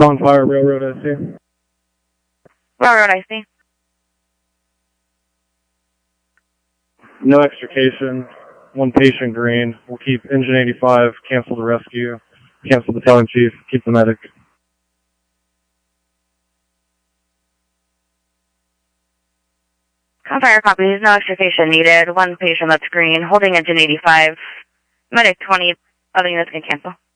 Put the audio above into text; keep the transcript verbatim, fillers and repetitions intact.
Calling fire, Railroad I C. Railroad I C. No extrication. One patient green. We'll keep engine eighty-five. Cancel the rescue. Cancel battalion chief. Keep the medic. Calling fire, copy. No extrication needed. One patient that's green. Holding engine eighty-five. Medic twenty. Other units can cancel.